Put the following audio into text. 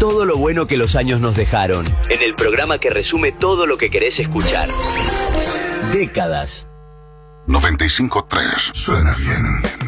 todo lo bueno que los años nos dejaron, en el programa que resume todo lo que querés escuchar. Décadas. 95.3. Suena bien.